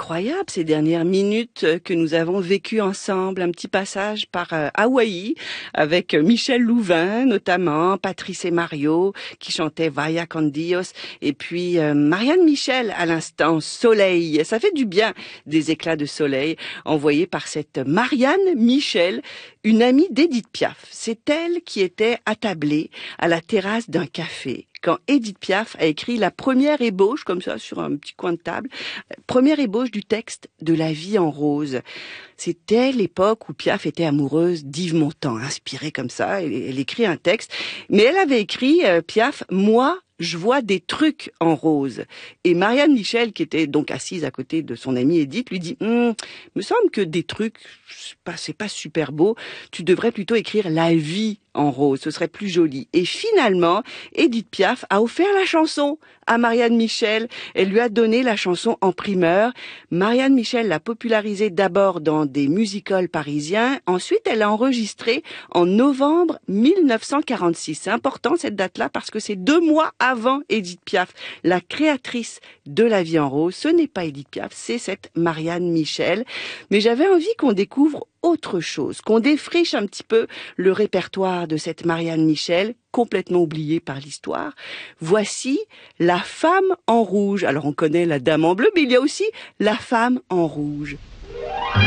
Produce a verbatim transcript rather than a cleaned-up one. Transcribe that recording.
incroyable ces dernières minutes que nous avons vécues ensemble. Un petit passage par euh, Hawaï avec Michel Louvain notamment, Patrice et Mario qui chantaient Vaya con Dios et puis euh, Marianne Michel à l'instant, Soleil. Ça fait du bien des éclats de soleil envoyés par cette Marianne Michel, une amie d'Édith Piaf. C'est elle qui était attablée à la terrasse d'un café quand Édith Piaf a écrit la première ébauche, comme ça, sur un petit coin de table, première ébauche du texte de La vie en rose. C'était l'époque où Piaf était amoureuse d'Yves Montand, inspirée comme ça, elle, elle écrit un texte, mais elle avait écrit, euh, Piaf, « Moi, je vois des trucs en rose ». Et Marianne Michel, qui était donc assise à côté de son amie Édith, lui dit hm, « Me semble que des trucs, c'est pas, c'est pas super beau, tu devrais plutôt écrire la vie en rose, ce serait plus joli ». Et finalement, Édith Piaf a offert la chanson à Marianne Michel. Elle lui a donné la chanson en primeur. Marianne Michel l'a popularisée d'abord dans des music-halls parisiens. Ensuite, elle l'a enregistrée en novembre mille neuf cent quarante-six. C'est important cette date-là parce que c'est deux mois avant Édith Piaf, la créatrice de La vie en rose. Ce n'est pas Édith Piaf, c'est cette Marianne Michel. Mais j'avais envie qu'on découvre autre chose, qu'on défriche un petit peu le répertoire de cette Marianne Michel, complètement oubliée par l'histoire. Voici La femme en rouge. Alors on connaît la dame en bleu, mais il y a aussi La femme en rouge.